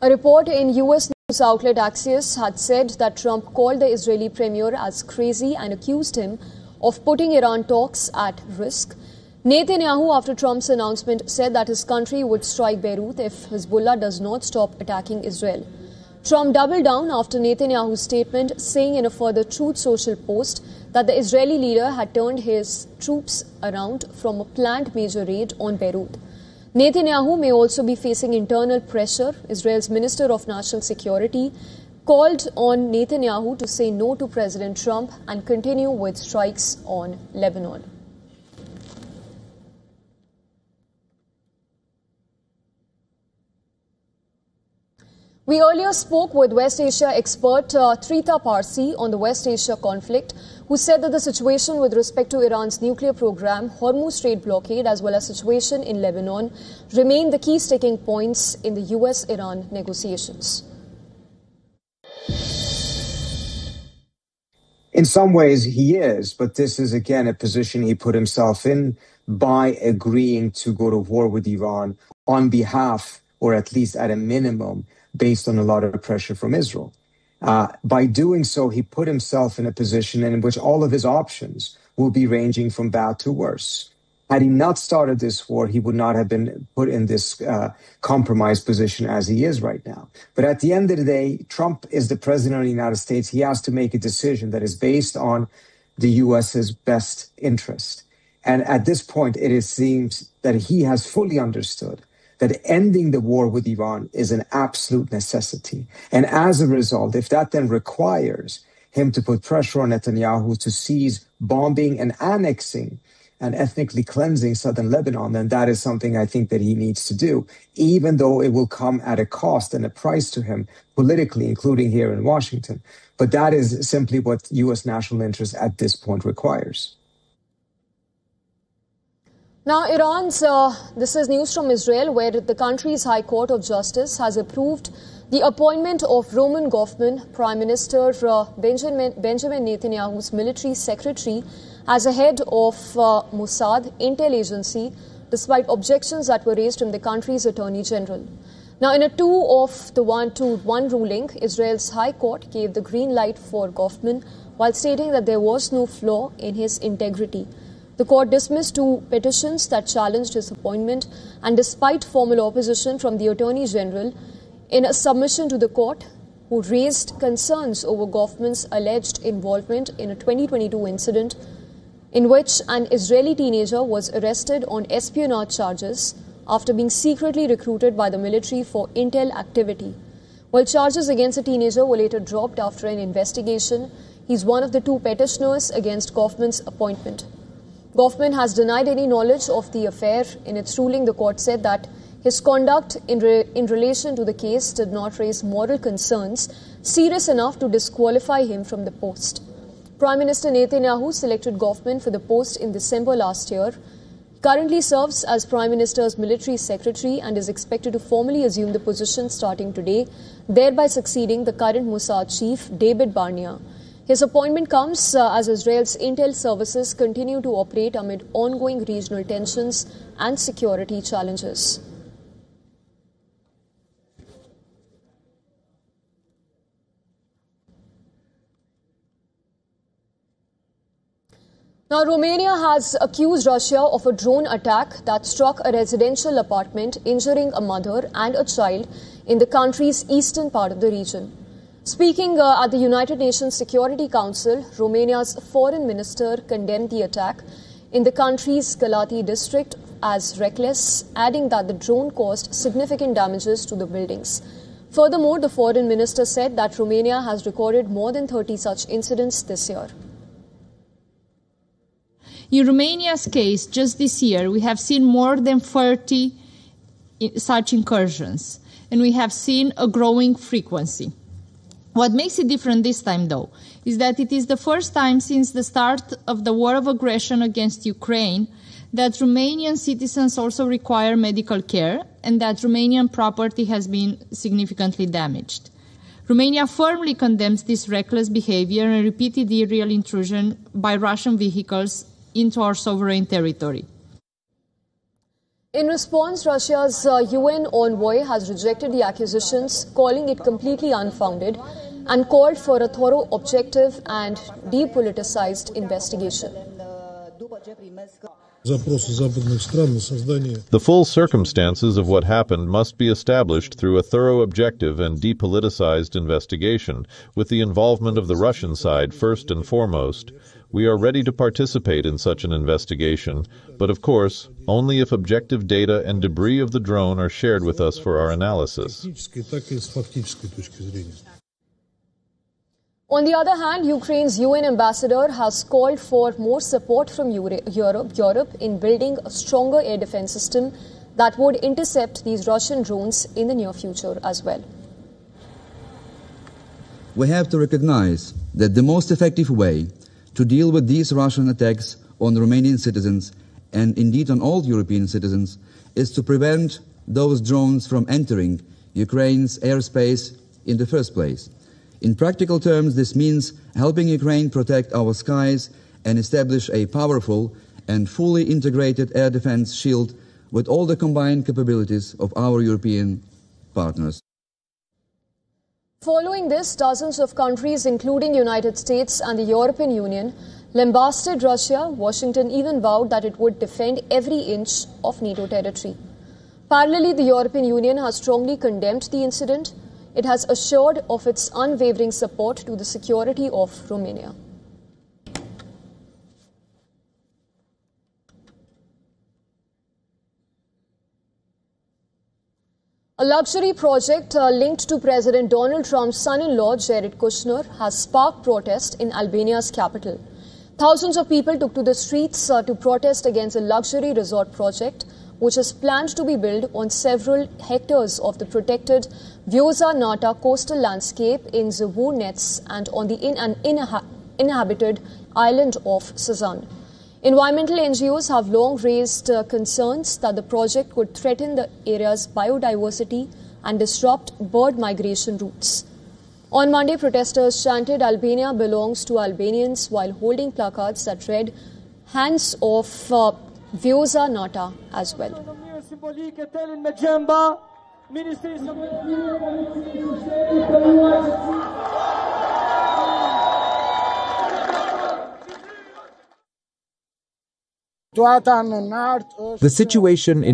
A report in U.S. news outlet Axios had said that Trump called the Israeli premier as crazy and accused him of putting Iran talks at risk. Netanyahu, after Trump's announcement, said that his country would strike Beirut if Hezbollah does not stop attacking Israel. Trump doubled down after Netanyahu's statement, saying in a further Truth Social post that the Israeli leader had turned his troops around from a planned major raid on Beirut. Netanyahu may also be facing internal pressure. Israel's Minister of National Security called on Netanyahu to say no to President Trump and continue with strikes on Lebanon. We earlier spoke with West Asia expert Trita Parsi on the West Asia conflict, who said that the situation with respect to Iran's nuclear program, Hormuz Strait blockade, as well as situation in Lebanon, remain the key sticking points in the US-Iran negotiations. In some ways, he is, but this is, again, a position he put himself in by agreeing to go to war with Iran on behalf, or at least at a minimum, based on a lot of pressure from Israel. By doing so, he put himself in a position in which all of his options will be ranging from bad to worse. Had he not started this war, he would not have been put in this compromised position as he is right now. But at the end of the day, Trump is the president of the United States. He has to make a decision that is based on the U.S.'s best interest. And at this point, it seems that he has fully understood that ending the war with Iran is an absolute necessity. And as a result, if that then requires him to put pressure on Netanyahu to cease bombing and annexing and ethnically cleansing southern Lebanon, then that is something I think that he needs to do, even though it will come at a cost and a price to him politically, including here in Washington. But that is simply what U.S. national interest at this point requires. Now, this is news from Israel, where the country's High Court of Justice has approved the appointment of Roman Goffman, Prime Minister Benjamin Netanyahu's military secretary, as a head of Mossad intel agency, despite objections that were raised from the country's Attorney General. Now, in a 2-1 ruling, Israel's High Court gave the green light for Goffman while stating that there was no flaw in his integrity. The court dismissed 2 petitions that challenged his appointment, and despite formal opposition from the Attorney General, in a submission to the court, who raised concerns over Goffman's alleged involvement in a 2022 incident in which an Israeli teenager was arrested on espionage charges after being secretly recruited by the military for intel activity. While charges against the teenager were later dropped after an investigation, he's one of the 2 petitioners against Goffman's appointment. Goffman has denied any knowledge of the affair. In its ruling, the court said that his conduct in relation to the case did not raise moral concerns serious enough to disqualify him from the post. Prime Minister Netanyahu selected Goffman for the post in December last year. He currently serves as Prime Minister's military secretary and is expected to formally assume the position starting today, thereby succeeding the current Mossad chief, David Barnea. His appointment comes as Israel's intel services continue to operate amid ongoing regional tensions and security challenges. Now, Romania has accused Russia of a drone attack that struck a residential apartment, injuring a mother and a child in the country's eastern part of the region. Speaking at the United Nations Security Council, Romania's foreign minister condemned the attack in the country's Galati district as reckless, adding that the drone caused significant damages to the buildings. Furthermore, the foreign minister said that Romania has recorded more than 30 such incidents this year. In Romania's case, just this year, we have seen more than 30 such incursions, and we have seen a growing frequency. What makes it different this time, though, is that it is the first time since the start of the war of aggression against Ukraine that Romanian citizens also require medical care and that Romanian property has been significantly damaged. Romania firmly condemns this reckless behavior and repeated illegal intrusion by Russian vehicles into our sovereign territory. In response, Russia's UN envoy has rejected the accusations, calling it completely unfounded, and called for a thorough, objective and depoliticized investigation. The full circumstances of what happened must be established through a thorough, objective and depoliticized investigation, with the involvement of the Russian side first and foremost. We are ready to participate in such an investigation, but of course, only if objective data and debris of the drone are shared with us for our analysis. On the other hand, Ukraine's UN ambassador has called for more support from Europe in building a stronger air defense system that would intercept these Russian drones in the near future as well. We have to recognize that the most effective way to deal with these Russian attacks on Romanian citizens, and indeed on all European citizens, is to prevent those drones from entering Ukraine's airspace in the first place. In practical terms, this means helping Ukraine protect our skies and establish a powerful and fully integrated air defense shield with all the combined capabilities of our European partners. Following this, dozens of countries, including United States and the European Union, lambasted Russia. Washington even vowed that it would defend every inch of NATO territory. Parallelly, the European Union has strongly condemned the incident. It has assured of its unwavering support to the security of Romania. A luxury project linked to President Donald Trump's son-in-law, Jared Kushner, has sparked protest in Albania's capital. Thousands of people took to the streets to protest against a luxury resort project, which is planned to be built on several hectares of the protected Vjosa Nata coastal landscape in Zvunets and on the inhabited island of Sazan. Environmental NGOs have long raised concerns that the project could threaten the area's biodiversity and disrupt bird migration routes. On Monday, protesters chanted "Albania belongs to Albanians" while holding placards that read "Hands off Vjosa Nata" as well. The situation in